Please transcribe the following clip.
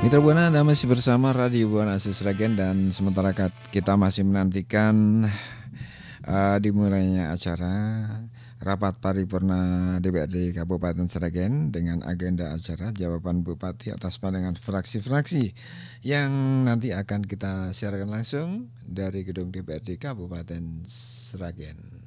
Mitra Buana, Anda masih bersama Radio Buana Asli Sragen dan sementara kita masih menantikan dimulainya acara rapat paripurna DPRD Kabupaten Sragen dengan agenda acara jawaban Bupati atas pandangan fraksi-fraksi yang nanti akan kita siarkan langsung dari gedung DPRD Kabupaten Sragen.